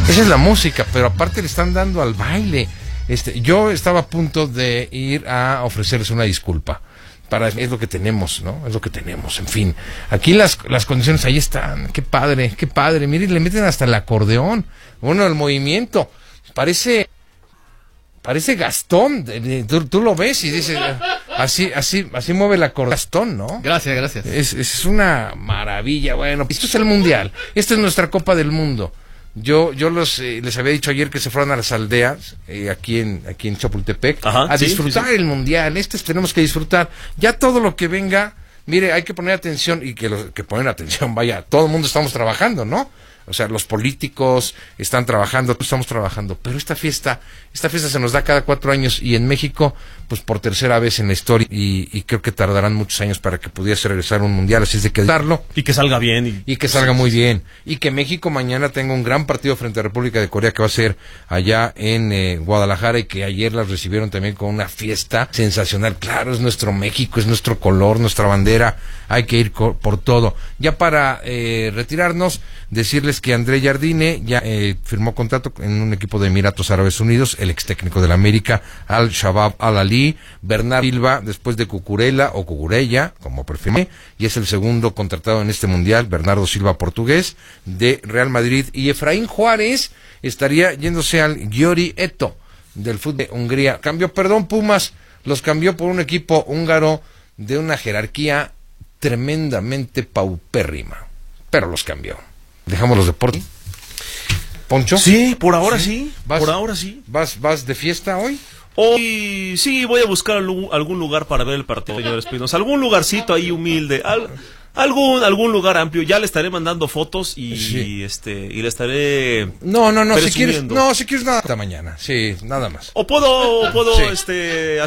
Esa es la música, pero aparte le están dando al baile. Yo estaba a punto de ir a ofrecerles una disculpa. Es lo que tenemos, ¿no? Es lo que tenemos, en fin. Aquí las condiciones ahí están. Qué padre. Miren, le meten hasta el acordeón. Bueno, el movimiento. Parece Gastón. Tú lo ves y dices, así mueve el acordeón Gastón, ¿no? Gracias. Es una maravilla. Bueno, esto es el Mundial. Esta es nuestra Copa del Mundo. Yo les había dicho ayer que se fueran a las aldeas, aquí en Chapultepec, a disfrutar el Mundial. Tenemos que disfrutar. Ya todo lo que venga, mire, hay que poner atención, y que poner atención, vaya, todo el mundo estamos trabajando, ¿no? O sea, los políticos están trabajando, todos estamos trabajando, pero esta fiesta se nos da cada 4 años, y en México, pues por tercera vez en la historia, y creo que tardarán muchos años para que pudiese regresar un mundial, así es de que darlo. Y que salga bien. Y que salga muy bien. Y que México mañana tenga un gran partido frente a República de Corea, que va a ser allá en Guadalajara, y que ayer las recibieron también con una fiesta sensacional. Claro, es nuestro México, es nuestro color, nuestra bandera, hay que ir por todo. Ya para retirarnos, decirles que André Jardine ya firmó contrato en un equipo de Emiratos Árabes Unidos, el ex técnico del América, Al Shabab Al Ali. Bernardo Silva, después de Cucurella o Cucurella, como prefiere, y es el segundo contratado en este mundial. Bernardo Silva, portugués, de Real Madrid. Y Efraín Juárez estaría yéndose al Győri Eto, del fútbol de Hungría. Pumas los cambió por un equipo húngaro de una jerarquía tremendamente paupérrima, pero los cambió. Dejamos los deportes. ¿Poncho? Sí, por ahora sí. Por ahora sí. ¿Vas de fiesta hoy? Hoy sí, voy a buscar algún lugar para ver el partido, señor Espinosa. Algún lugarcito ahí humilde, algún lugar amplio. Ya le estaré mandando fotos y y le estaré No, si quieres nada hasta mañana. Sí, nada más. O puedo sí.